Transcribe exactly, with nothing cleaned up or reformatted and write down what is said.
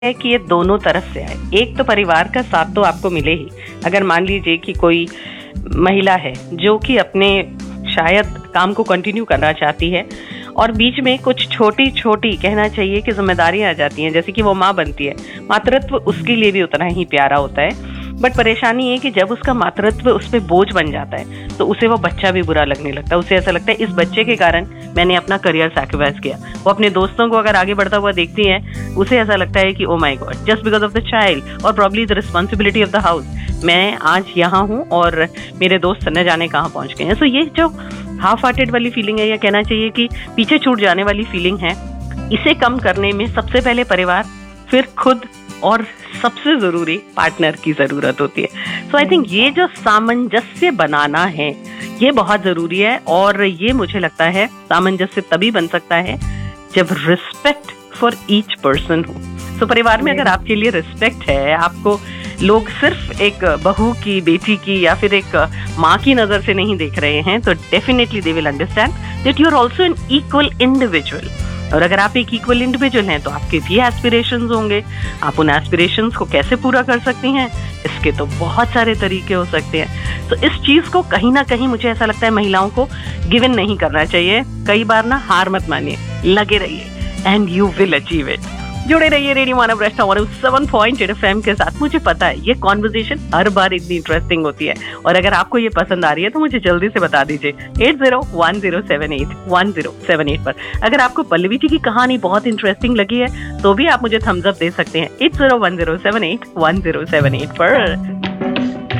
है कि ये दोनों तरफ से आए। एक तो परिवार का साथ तो आपको मिले ही। अगर मान लीजिए कि कोई महिला है जो कि अपने शायद काम को कंटिन्यू करना चाहती है और बीच में कुछ छोटी छोटी कहना चाहिए कि जिम्मेदारियां आ जाती हैं, जैसे कि वो माँ बनती है। मातृत्व उसके लिए भी उतना ही प्यारा होता है, बट परेशानी ये कि जब उसका मातृत्व उस पर बोझ बन जाता है तो उसे वो बच्चा भी बुरा लगने लगता है। उसे ऐसा लगता है इस बच्चे के कारण मैंने अपना करियर सैक्रिफाइस किया। वो अपने दोस्तों को अगर आगे बढ़ता हुआ देखती है, उसे ऐसा लगता है कि oh my God, just because of the child और probably the responsibility of the house, मैं आज यहाँ हूँ और मेरे दोस्त न जाने कहाँ पहुंच गए हैं। सो ये जो हाफ हार्टेड वाली फीलिंग है, या कहना चाहिए कि पीछे छूट जाने वाली फीलिंग है, इसे कम करने में सबसे पहले परिवार, फिर खुद और सबसे जरूरी पार्टनर की जरूरत होती है। सो आई थिंक ये जो सामंजस्य बनाना है ये बहुत जरूरी है, और ये मुझे लगता है सामंजस्य तभी बन सकता है जब रिस्पेक्ट फॉर ईच पर्सन हो। सो परिवार में अगर आपके लिए रिस्पेक्ट है, आपको लोग सिर्फ एक बहू की, बेटी की या फिर एक माँ की नजर से नहीं देख रहे हैं, तो definitely they will understand that you are also an equal individual. और अगर आप एक इक्वल इंडिविजुअल हैं तो आपके भी एस्पिरेशंस होंगे। आप उन एस्पिरेशंस को कैसे पूरा कर सकती हैं, इसके तो बहुत सारे तरीके हो सकते हैं। तो इस चीज को कहीं ना कहीं मुझे ऐसा लगता है महिलाओं को गिवन नहीं करना चाहिए। कई बार ना हार मत मानिए, लगे रहिए and you will achieve it. जुड़े रहिए रेडियो मानव सेवन पॉइंट एट एफएम के साथ। मुझे पता है ये कॉन्वर्सेशन हर बार इतनी इंटरेस्टिंग होती है, और अगर आपको ये पसंद आ रही है तो मुझे जल्दी से बता दीजिए eight zero one zero seven eight one zero seven eight पर। अगर आपको पल्लवी जी की कहानी बहुत इंटरेस्टिंग लगी है तो भी आप मुझे थम्स अप दे सकते हैं eight zero one zero seven eight one zero seven eight पर।